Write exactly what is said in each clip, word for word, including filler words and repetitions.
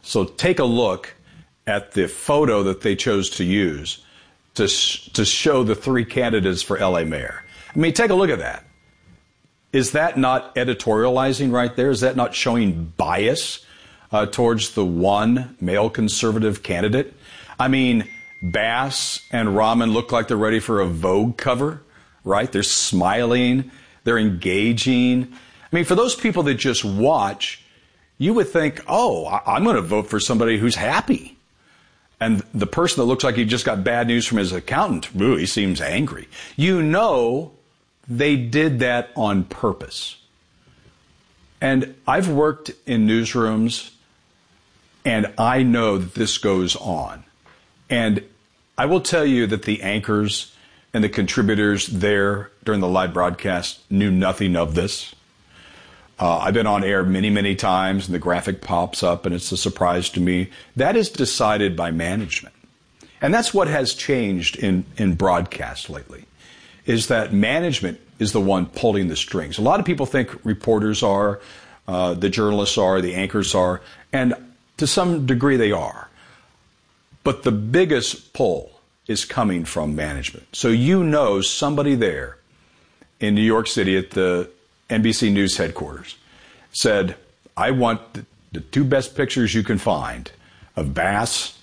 So take a look at the photo that they chose to use to sh- to show the three candidates for L A mayor. I mean, take a look at that. Is that not editorializing right there? Is that not showing bias uh, towards the one male conservative candidate? I mean, Bass and Rahman look like they're ready for a Vogue cover, right? They're smiling. They're engaging. I mean, for those people that just watch, you would think, oh, I- I'm going to vote for somebody who's happy. And the person that looks like he just got bad news from his accountant, ooh, he seems angry. You know they did that on purpose. And I've worked in newsrooms, and I know that this goes on. And I will tell you that the anchors and the contributors there during the live broadcast knew nothing of this. Uh, I've been on air many, many times, and the graphic pops up, and it's a surprise to me. That is decided by management. And that's what has changed in, in broadcast lately, is that management is the one pulling the strings. A lot of people think reporters are, uh, the journalists are, the anchors are, and to some degree they are. But the biggest pull is coming from management. So you know somebody there in New York City at the N B C News headquarters said, I want the, the two best pictures you can find of Bass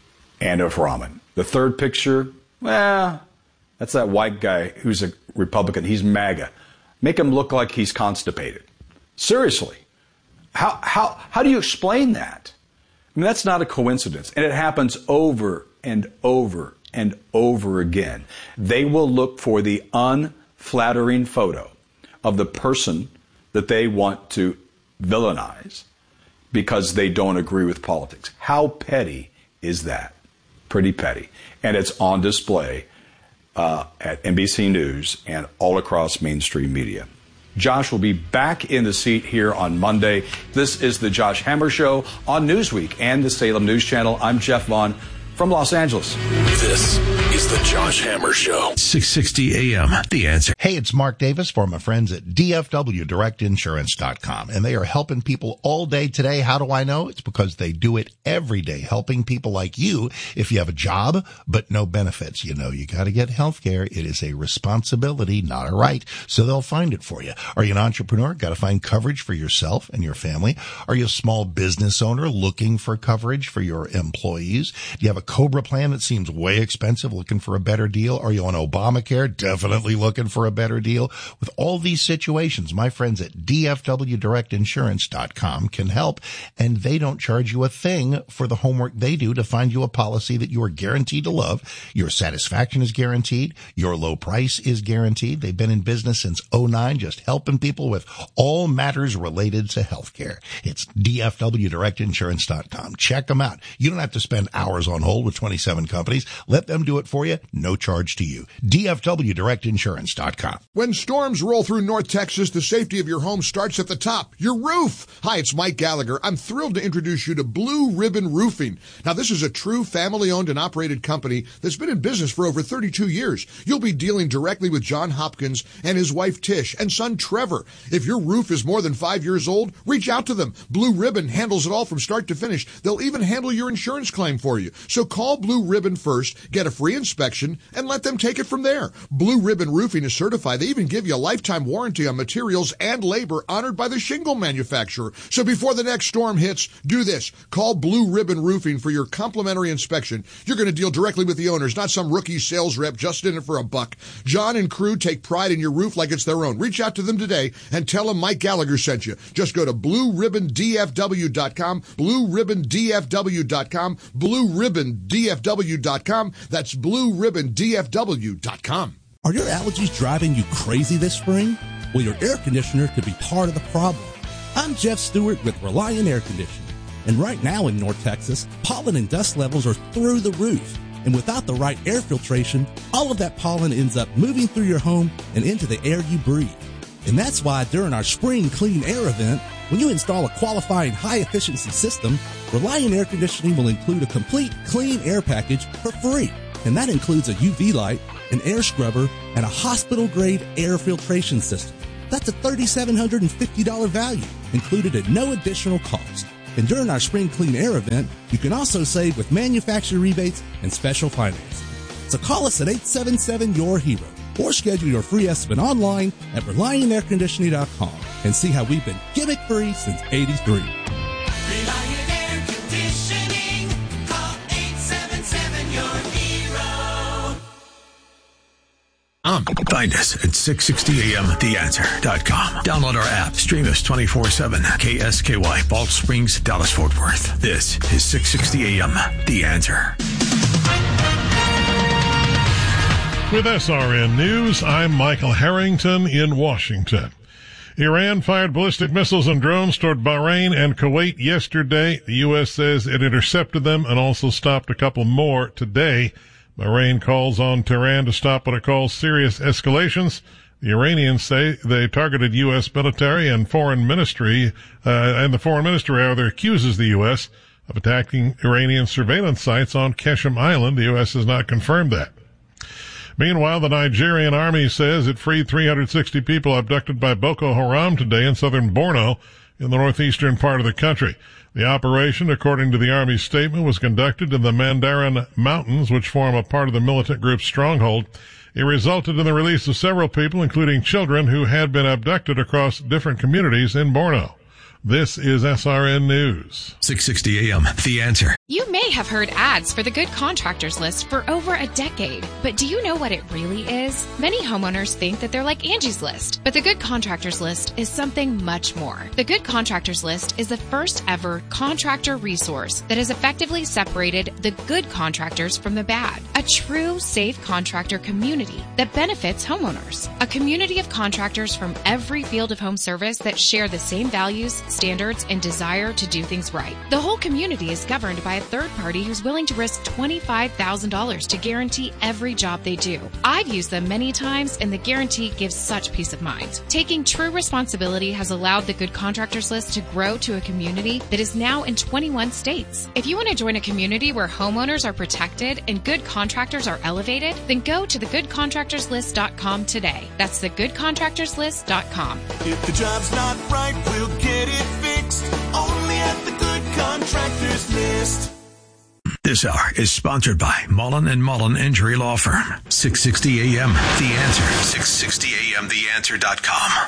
and of Rahman. The third picture, well, that's that white guy who's a Republican. He's MAGA. Make him look like he's constipated. Seriously. How, how, how do you explain that? I mean, that's not a coincidence. And it happens over and over and over again. They will look for the unflattering photo of the person that they want to villainize because they don't agree with politics. How petty is that? Pretty petty. And it's on display uh, at N B C News and all across mainstream media. Josh will be back in the seat here on Monday. This is the Josh Hammer Show on Newsweek and the Salem News Channel. I'm Jeff Vaughn from Los Angeles. This is the Josh Hammer Show. six sixty A M, The Answer. Hey, it's Mark Davis for my friends at D F W Direct Insurance dot com, and they are helping people all day today. How do I know? It's because they do it every day, helping people like you. If you have a job but no benefits, you know you got to get health care. It is a responsibility, not a right, so they'll find it for you. Are you an entrepreneur? Got to find coverage for yourself and your family. Are you a small business owner looking for coverage for your employees? Do you have a Cobra plan that seems way expensive, looking for a better deal? Are you on Obamacare? Definitely looking for a better deal. With all these situations, my friends at D F W Direct Insurance dot com can help, and they don't charge you a thing for the homework they do to find you a policy that you are guaranteed to love. Your satisfaction is guaranteed. Your low price is guaranteed. They've been in business since oh nine, just helping people with all matters related to healthcare. It's D F W Direct Insurance dot com. Check them out. You don't have to spend hours on hold with twenty-seven companies. Let them do it for you. No charge to you. D F W Direct Insurance dot com. When storms roll through North Texas, the safety of your home starts at the top, your roof. Hi, it's Mike Gallagher. I'm thrilled to introduce you to Blue Ribbon Roofing. Now, this is a true family-owned and operated company that's been in business for over thirty-two years. You'll be dealing directly with John Hopkins and his wife Tish and son Trevor. If your roof is more than five years old, reach out to them. Blue Ribbon handles it all from start to finish. They'll even handle your insurance claim for you. So call Blue Ribbon first, get a free inspection, and let them take it from there. Blue Ribbon Roofing is certified. They even give you a lifetime warranty on materials and labor honored by the shingle manufacturer. So before the next storm hits, do this. Call Blue Ribbon Roofing for your complimentary inspection. You're going to deal directly with the owners, not some rookie sales rep just in it for a buck. John and crew take pride in your roof like it's their own. Reach out to them today and tell them Mike Gallagher sent you. Just go to Blue Ribbon D F W dot com, Blue Ribbon D F W dot com, Blue Ribbon D F W dot com. That's Blue Ribbon D F W dot com. Are your allergies driving you crazy this spring? Well, your air conditioner could be part of the problem. I'm Jeff Stewart with Reliant Air Conditioning. And right now in North Texas, pollen and dust levels are through the roof. And without the right air filtration, all of that pollen ends up moving through your home and into the air you breathe. And that's why during our Spring Clean Air event, when you install a qualifying high-efficiency system, Reliant Air Conditioning will include a complete clean air package for free. And that includes a U V light, an air scrubber, and a hospital-grade air filtration system. That's a three thousand seven hundred fifty dollars value, included at no additional cost. And during our Spring Clean Air event, you can also save with manufacturer rebates and special financing. So call us at eight seven seven, your hero or schedule your free estimate online at reliant air conditioning dot com and see how we've been gimmick-free since eighty-three. Reliant Air Conditioning. Call eight seven seven, your hero. Um, find us at six sixty A M the answer dot com. Download our app. Stream us twenty-four seven. K S K Y, Balch Springs, Dallas, Fort Worth. This is six sixty A M The Answer. With S R N News, I'm Michael Harrington in Washington. Iran fired ballistic missiles and drones toward Bahrain and Kuwait yesterday. The U S says it intercepted them and also stopped a couple more today. Bahrain calls on Tehran to stop what it calls serious escalations. The Iranians say they targeted U S military and foreign ministry, uh, and the foreign ministry rather accuses the U S of attacking Iranian surveillance sites on Keshem Island. The U S has not confirmed that. Meanwhile, the Nigerian army says it freed three hundred sixty people abducted by Boko Haram today in southern Borno in the northeastern part of the country. The operation, according to the Army's statement, was conducted in the Mandarin Mountains, which form a part of the militant group's stronghold. It resulted in the release of several people, including children who had been abducted across different communities in Borno. This is S R N News. six sixty A M The Answer. You may have heard ads for the Good Contractors List for over a decade, but do you know what it really is? Many homeowners think that they're like Angie's List, but the Good Contractors List is something much more. The Good Contractors List is the first ever contractor resource that has effectively separated the good contractors from the bad. A true safe contractor community that benefits homeowners. A community of contractors from every field of home service that share the same values, standards, and desire to do things right. The whole community is governed by a third party who's willing to risk twenty-five thousand dollars to guarantee every job they do. I've used them many times, and the guarantee gives such peace of mind. Taking true responsibility has allowed the Good Contractors List to grow to a community that is now in twenty-one states. If you want to join a community where homeowners are protected and good contractors are elevated, then go to the good contractors list dot com today. That's the good contractors list dot com. If the job's not right, we'll get it fixed. Only at the Good Contractors List. This hour is sponsored by Mullen and Mullen Injury Law Firm. six sixty A M The Answer. six sixty A M the answer dot com.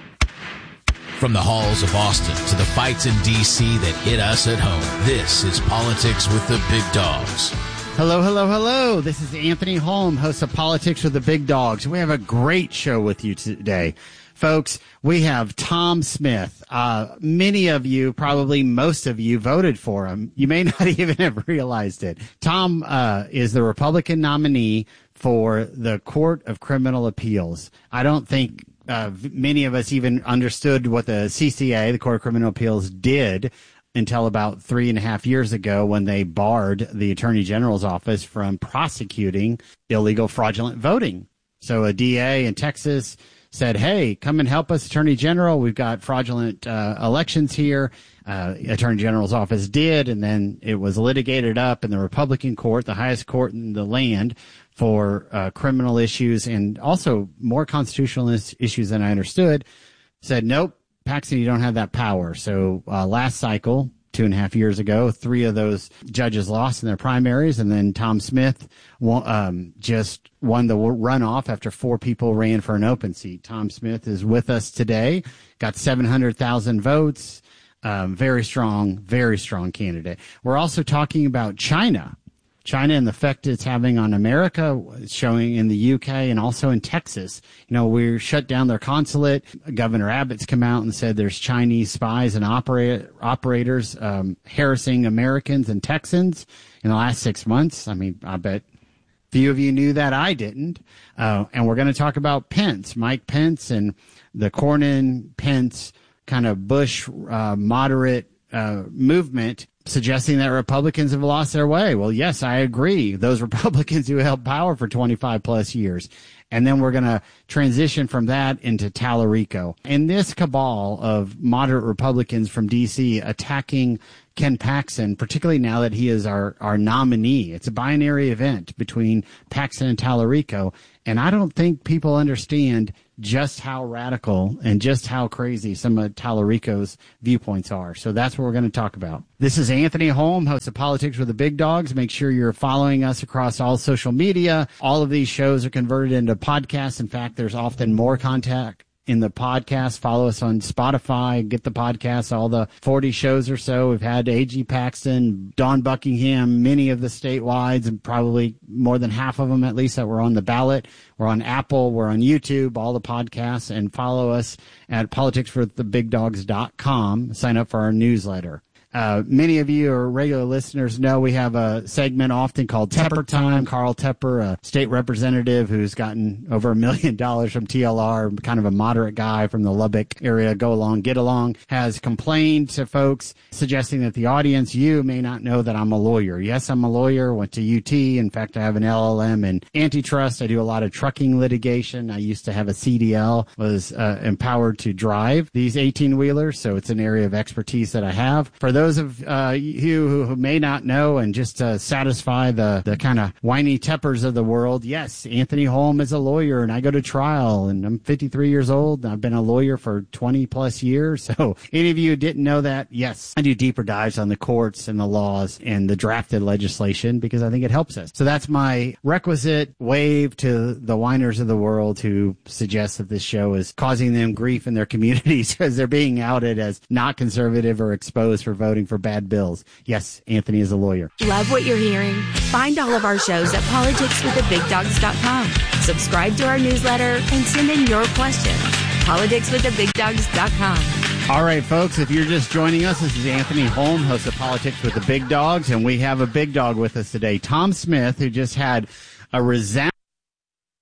From the halls of Austin to the fights in D C that hit us at home, this is Politics with the Big Dogs. Hello, hello, hello. This is Anthony Holm, host of Politics with the Big Dogs. We have a great show with you today. Folks, we have Tom Smith. Uh, many of you, probably most of you, voted for him. You may not even have realized it. Tom uh, is the Republican nominee for the Court of Criminal Appeals. I don't think uh, many of us even understood what the C C A, the Court of Criminal Appeals, did until about three and a half years ago when they barred the Attorney General's office from prosecuting illegal fraudulent voting. So a D A in Texas said, hey, come and help us, Attorney General. We've got fraudulent uh, elections here. Uh, Attorney General's office did, and then it was litigated up in the Republican court, the highest court in the land, for uh, criminal issues and also more constitutional is- issues than I understood. Said, nope, Paxton, you don't have that power. So uh, last cycle, two and a half years ago, three of those judges lost in their primaries, and then Tom Smith won, um, just won the runoff after four people ran for an open seat. Tom Smith is with us today, got seven hundred thousand votes, um, very strong, very strong candidate. We're also talking about China. China and the effect it's having on America, showing in the U K and also in Texas. You know, we shut down their consulate. Governor Abbott's come out and said there's Chinese spies and operate, operators um, harassing Americans and Texans in the last six months. I mean, I bet few of you knew that. I didn't. Uh, and we're going to talk about Pence, Mike Pence, and the Cornyn-Pence kind of Bush uh, moderate uh, movement, suggesting that Republicans have lost their way. Well, yes, I agree. Those Republicans who held power for twenty-five plus years. And then we're going to transition from that into Tallarico. And this cabal of moderate Republicans from D C attacking Ken Paxton, particularly now that he is our, our nominee. It's a binary event between Paxton and Tallarico. And I don't think people understand just how radical and just how crazy some of Tallarico's viewpoints are. So that's what we're going to talk about. This is Anthony Holm, host of Politics with the Big Dogs. Make sure you're following us across all social media. All of these shows are converted into podcasts. In fact, there's often more contact in the podcast. Follow us on Spotify, get the podcast, all the forty shows or so. We've had A G Paxton, Dawn Buckingham, many of the statewide, and probably more than half of them at least that were on the ballot. We're on Apple, we're on YouTube, all the podcasts, and follow us at politics with the big dogs dot com. Sign up for our newsletter. Uh, many of you are regular listeners know we have a segment often called Tepper Time. Carl Tepper, a state representative who's gotten over a million dollars from T L R, kind of a moderate guy from the Lubbock area, go along, get along, has complained to folks suggesting that the audience, you may not know that I'm a lawyer. Yes, I'm a lawyer, went to U T. In fact, I have an L L M in antitrust. I do a lot of trucking litigation. I used to have a C D L, was uh, empowered to drive these eighteen-wheelers, so it's an area of expertise that I have. For those of uh, you who, who may not know, and just to satisfy the, the kind of whiny Teppers of the world, yes, Anthony Holm is a lawyer, and I go to trial, and I'm fifty-three years old, and I've been a lawyer for twenty plus years. So any of you who didn't know that, yes, I do deeper dives on the courts and the laws and the drafted legislation because I think it helps us. So that's my requisite wave to the whiners of the world who suggest that this show is causing them grief in their communities because they're being outed as not conservative or exposed for voting for bad bills. Yes, Anthony is a lawyer. Love what you're hearing? Find all of our shows at politics with the big dogs dot com. Subscribe to our newsletter and send in your questions. politics with the big dogs dot com. All right, folks, if you're just joining us, this is Anthony Holm, host of Politics with the Big Dogs, and we have a big dog with us today, Tom Smith, who just had a resounding